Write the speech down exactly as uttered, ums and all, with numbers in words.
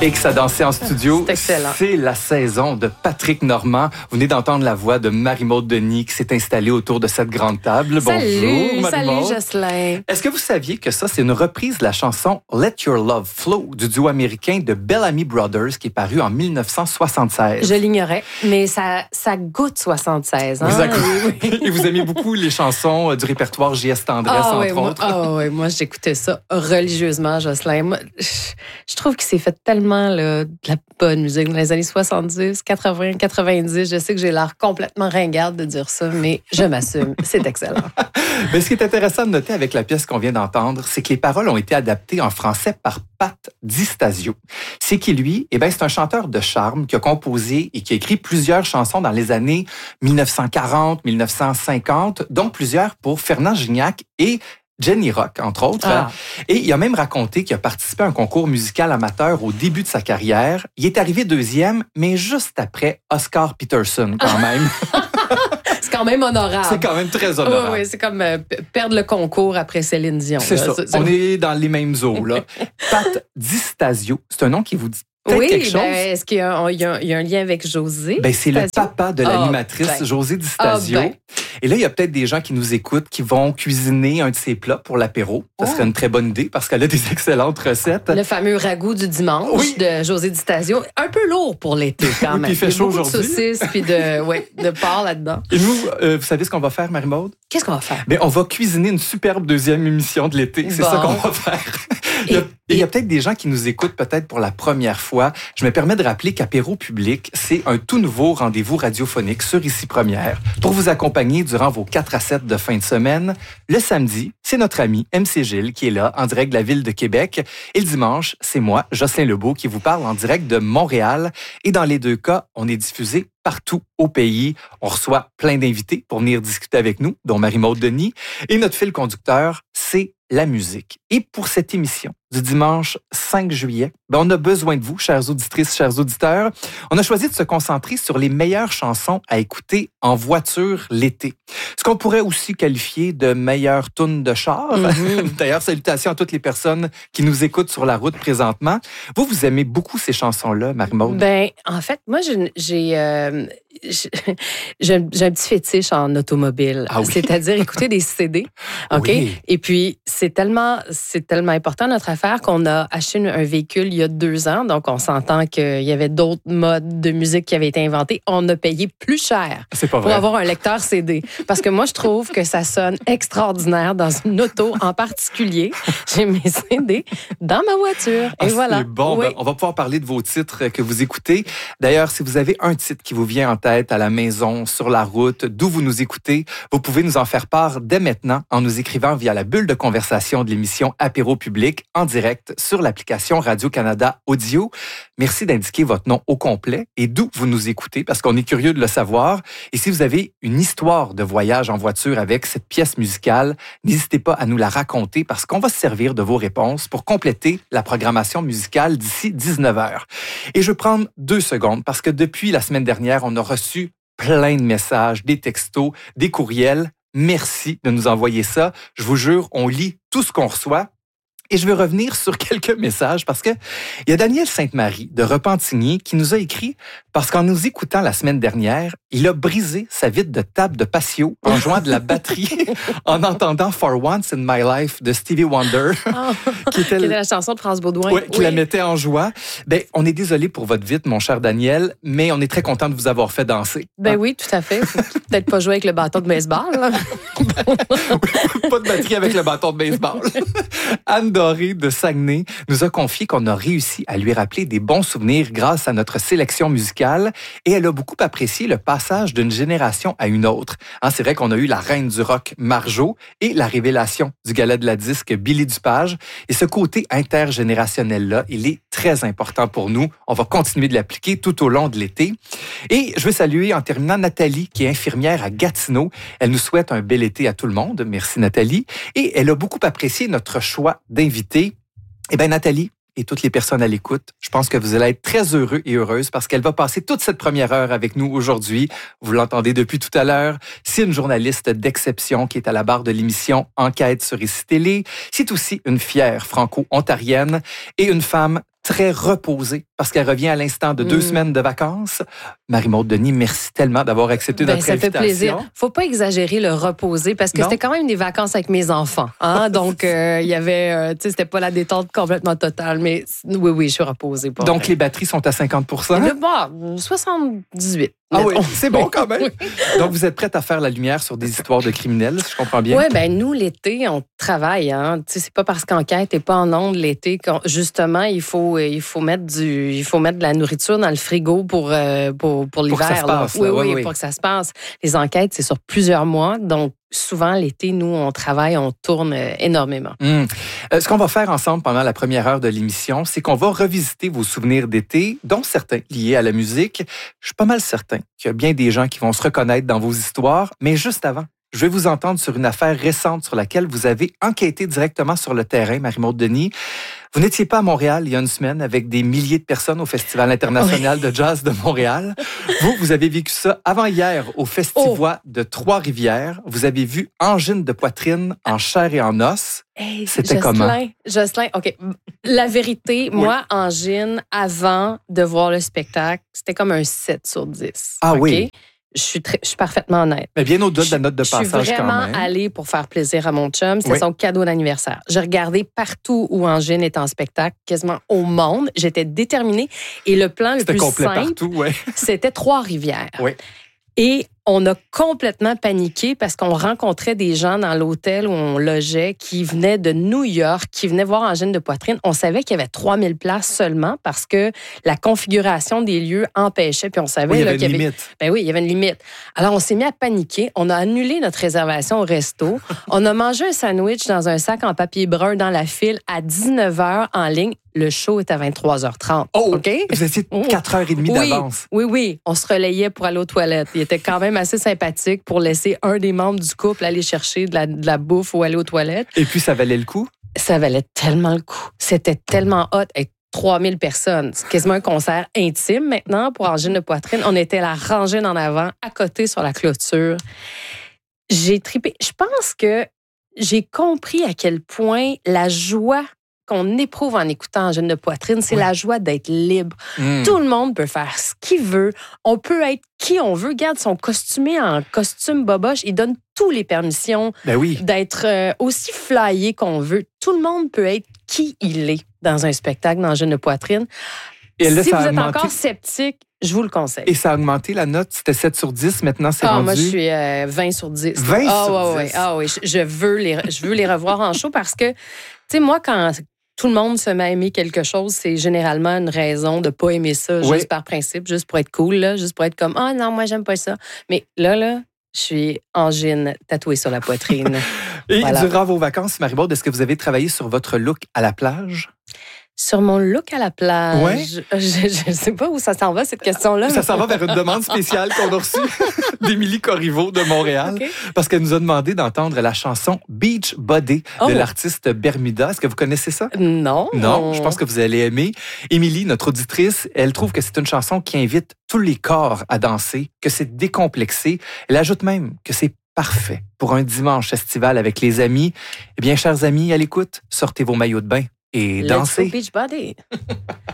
Et que ça dansait en studio. C'est excellent. C'est la saison de Patrick Normand. Vous venez d'entendre la voix de Marie-Maude Denis qui s'est installée autour de cette grande table. Salut, Bonjour, Marie-Maude. Salut, Jocelyn. Est-ce que vous saviez que ça, c'est une reprise de la chanson Let Your Love Flow du duo américain de Bellamy Brothers qui est paru en dix-neuf cent soixante-seize? Je l'ignorais, mais ça, ça goûte soixante-seize. Hein? Vous avez... Et vous aimez beaucoup les chansons du répertoire J S Tendresse, ah, entre oui, moi, autres? Ah oui, moi, j'écoutais ça religieusement, Jocelyn. Moi, je trouve qu'il s'est fait tellement là, de la bonne musique dans les années soixante-dix, quatre-vingts, quatre-vingt-dix. Je sais que j'ai l'air complètement ringarde de dire ça, mais je m'assume. C'est excellent. Mais ce qui est intéressant de noter avec la pièce qu'on vient d'entendre, c'est que les paroles ont été adaptées en français par Pat Di Stasio. C'est qui, lui? Eh bien, c'est un chanteur de charme qui a composé et qui a écrit plusieurs chansons dans les années dix-neuf cent quarante, dix-neuf cent cinquante, dont plusieurs pour Fernand Gignac et Jenny Rock, entre autres. Ah. Et il a même raconté qu'il a participé à un concours musical amateur au début de sa carrière. Il est arrivé deuxième, mais juste après Oscar Peterson, quand même. C'est quand même honorable. C'est quand même très honorable. Oui, oui, c'est comme euh, perdre le concours après Céline Dion. C'est là. ça. C'est, c'est... On est dans les mêmes eaux, là. Pat Di Stasio, c'est un nom qui vous dit peut-être oui, quelque chose? Ben, est-ce qu'il y a, un, il y a, un, il y a un lien avec José? Ben, c'est Stasio? le papa de l'animatrice oh, ben. José Di Stasio. Oh, ben. Et là, il y a peut-être des gens qui nous écoutent qui vont cuisiner un de ses plats pour l'apéro. Ça oh. serait une très bonne idée parce qu'elle a des excellentes recettes. Le fameux ragoût du dimanche oui. de José Di Stasio. Un peu lourd pour l'été, quand même. Oui, puis il fait chaud aujourd'hui. Il y a beaucoup de saucisses puis de, ouais, de porc là-dedans. Et nous, euh, vous savez ce qu'on va faire, Marie-Maude? Qu'est-ce qu'on va faire? Ben, on va cuisiner une superbe deuxième émission de l'été. C'est bon. ça qu'on va faire. Il y a, il y a peut-être des gens qui nous écoutent peut-être pour la première fois. Je me permets de rappeler qu'Apéro Public, c'est un tout nouveau rendez-vous radiophonique sur Ici Première pour vous accompagner durant vos quatre à sept de fin de semaine. Le samedi, c'est notre ami M C Gilles qui est là en direct de la ville de Québec. Et le dimanche, c'est moi, Jocelyn Lebeau, qui vous parle en direct de Montréal. Et dans les deux cas, on est diffusé partout au pays. On reçoit plein d'invités pour venir discuter avec nous, dont Marie-Maude Denis. Et notre fil conducteur, c'est la musique. Et pour cette émission du dimanche cinq juillet, ben on a besoin de vous, chères auditrices, chers auditeurs. On a choisi de se concentrer sur les meilleures chansons à écouter en voiture l'été. Ce qu'on pourrait aussi qualifier de meilleure toune de char. Mm-hmm. D'ailleurs, salutations à toutes les personnes qui nous écoutent sur la route présentement. Vous, vous aimez beaucoup ces chansons-là, Marie-Maude? Ben, en fait, moi, j'ai... j'ai euh... J'ai, j'ai un petit fétiche en automobile, ah oui. c'est-à-dire écouter des C D, ok. Oui. Et puis c'est tellement, c'est tellement important notre affaire qu'on a acheté un véhicule il y a deux ans, donc on s'entend qu'il y avait d'autres modes de musique qui avaient été inventés. On a payé plus cher C'est pas vrai. pour avoir un lecteur C D, parce que moi je trouve que ça sonne extraordinaire dans une auto en particulier. J'ai mes C D dans ma voiture et ah, voilà. C'est bon, oui. ben, on va pouvoir parler de vos titres que vous écoutez. D'ailleurs, si vous avez un titre qui vous vient en tête à la maison, sur la route, d'où vous nous écoutez, vous pouvez nous en faire part dès maintenant en nous écrivant via la bulle de conversation de l'émission Apéro Public en direct sur l'application Radio-Canada Audio. Merci d'indiquer votre nom au complet et d'où vous nous écoutez parce qu'on est curieux de le savoir. Et si vous avez une histoire de voyage en voiture avec cette pièce musicale, n'hésitez pas à nous la raconter parce qu'on va se servir de vos réponses pour compléter la programmation musicale d'ici dix-neuf heures. Et je vais prendre deux secondes parce que depuis la semaine dernière, on a reçu plein de messages, des textos, des courriels. Merci de nous envoyer ça. Je vous jure, on lit tout ce qu'on reçoit. Et je vais revenir sur quelques messages parce que il y a Daniel Sainte-Marie de Repentigny qui nous a écrit parce qu'en nous écoutant la semaine dernière, il a brisé sa vitre de table de patio en jouant de la batterie en entendant For Once in My Life de Stevie Wonder, oh, qui, était qui était la chanson de France Baudouin. Ouais, qui oui. la mettait en joie. Ben, on est désolé pour votre vitre, mon cher Daniel, mais on est très content de vous avoir fait danser. Ben hein? oui, tout à fait. Faut peut-être pas jouer avec le bâton de baseball. Là. Pas de batterie avec le bâton de baseball. Anne Doré de Saguenay nous a confié qu'on a réussi à lui rappeler des bons souvenirs grâce à notre sélection musicale et elle a beaucoup apprécié le passage d'une génération à une autre. Hein, c'est vrai qu'on a eu la reine du rock Marjo et la révélation du gala de la disque Billy Dupage et ce côté intergénérationnel-là, il est très important pour nous. On va continuer de l'appliquer tout au long de l'été. Et je veux saluer en terminant Nathalie qui est infirmière à Gatineau. Elle nous souhaite un bel été à tout le monde. Merci Nathalie. Et elle a beaucoup apprécié notre choix d'invité. Eh bien Nathalie, et toutes les personnes à l'écoute, je pense que vous allez être très heureux et heureuses parce qu'elle va passer toute cette première heure avec nous aujourd'hui. Vous l'entendez depuis tout à l'heure. C'est une journaliste d'exception qui est à la barre de l'émission Enquête sur Ici Télé. C'est aussi une fière franco-ontarienne et une femme très reposée parce qu'elle revient à l'instant de deux Mm. semaines de vacances. Marie-Maud Denis, merci tellement d'avoir accepté Ben, notre ça fait invitation. plaisir. Faut pas exagérer le reposer parce que Non. c'était quand même des vacances avec mes enfants. Hein? Donc, euh, il y avait, euh, tu sais, c'était pas la détente complètement totale, mais oui, oui, je suis reposée. Pour Donc, vrai. les batteries sont à cinquante pour cent. Le bon, soixante-dix-huit. Ah oui, mettons. c'est bon quand même. Donc, vous êtes prête à faire la lumière sur des histoires de criminels, si je comprends bien? Oui, ben nous, l'été, on travaille. Hein. Tu sais, c'est pas parce qu'Enquête n'est pas en ondes l'été qu'on- justement, il faut, il, faut mettre du, il faut mettre de la nourriture dans le frigo pour, euh, pour, pour l'hiver. Pour que ça se là. passe, Oui, là. oui, Oui, oui. pour que ça se passe. Les enquêtes, c'est sur plusieurs mois. Donc, souvent, l'été, nous, on travaille, on tourne euh, énormément. Hum. Euh, ce qu'on va faire ensemble pendant la première heure de l'émission, c'est qu'on va revisiter vos souvenirs d'été, dont certains liés à la musique. Je suis pas mal certain qu'il y a bien des gens qui vont se reconnaître dans vos histoires, mais juste avant, je vais vous entendre sur une affaire récente sur laquelle vous avez enquêté directement sur le terrain, Marie-Maud Denis. Vous n'étiez pas à Montréal il y a une semaine avec des milliers de personnes au Festival international Oui. de jazz de Montréal. Vous, vous avez vécu ça avant-hier au Festivois Oh. de Trois-Rivières. Vous avez vu angine de poitrine en chair et en os. Hey, C'était Jocelyn, comment? Jocelyn, OK. La vérité, moi, Angine, avant de voir le spectacle, c'était comme un sept sur dix. Ah OK? oui? Je suis, très, je suis parfaitement honnête. Mais bien au-delà de la note de Je suis passage quand vraiment même. allée pour faire plaisir à mon chum. C'était Oui. son cadeau d'anniversaire. J'ai regardé partout où Angine est en spectacle, quasiment au monde. J'étais déterminée. Et le plan le C'était plus complet simple, partout, ouais. c'était Trois-Rivières. Oui. Et on a complètement paniqué parce qu'on rencontrait des gens dans l'hôtel où on logeait qui venaient de New York, qui venaient voir angine de poitrine. On savait qu'il y avait trois mille places seulement parce que la configuration des lieux empêchait. Puis on savait Oui, il y là, avait qu'il une y avait... limite. Ben oui, il y avait une limite. Alors, on s'est mis à paniquer. On a annulé notre réservation au resto. On a mangé un sandwich dans un sac en papier brun dans la file à dix-neuf heures en ligne. Le show est à vingt-trois heures trente. Oh! OK? Vous étiez Oh. quatre heures trente Oui, d'avance. oui, oui. On se relayait pour aller aux toilettes. Il était quand même assez sympathique pour laisser un des membres du couple aller chercher de la, de la bouffe ou aller aux toilettes. Et puis, ça valait le coup? Ça valait tellement le coup. C'était tellement hot. Hey, trois mille personnes. C'est quasiment un concert intime maintenant pour angine de poitrine. On était la rangée en avant, à côté sur la clôture. J'ai tripé. Je pense que j'ai compris à quel point la joie qu'on éprouve en écoutant angine de poitrine, c'est Oui. la joie d'être libre. Mmh. Tout le monde peut faire ce qu'il veut. On peut être qui on veut. Regarde, son costumé en costume boboche, il donne tous les permissions Ben oui. d'être euh, aussi flyé qu'on veut. Tout le monde peut être qui il est dans un spectacle d'angine de poitrine. Et là, si ça vous a êtes augmenté. encore sceptique, je vous le conseille. Et ça a augmenté la note. C'était sept sur dix. Maintenant, c'est Ah, rendu... moi, je suis euh, vingt sur dix. vingt ah, sur ouais, ouais. dix. Ah oui, je, je veux les, je veux les revoir en show parce que, tu sais, moi, quand tout le monde se met à aimer quelque chose, c'est généralement une raison de ne pas aimer ça Oui. juste par principe, juste pour être cool, là, juste pour être comme « Ah non, moi, j'aime pas ça. » Mais là, là, je suis angine tatouée sur la poitrine. Et Voilà. durant vos vacances, Marie-Maud, est-ce que vous avez travaillé sur votre look à la plage? Sur mon look à la plage, Ouais. je ne sais pas où ça s'en va, cette question-là. Ça s'en va vers une demande spéciale qu'on a reçue d'Émilie Corriveau de Montréal, OK. parce qu'elle nous a demandé d'entendre la chanson Beach Body Oh. de l'artiste Bermuda. Est-ce que vous connaissez ça? Non. Non, je pense que vous allez aimer. Émilie, notre auditrice, elle trouve que c'est une chanson qui invite tous les corps à danser, que c'est décomplexé. Elle ajoute même que c'est parfait pour un dimanche estival avec les amis. Eh bien, chers amis, à l'écoute, sortez vos maillots de bain et Let's go dansez. beach body.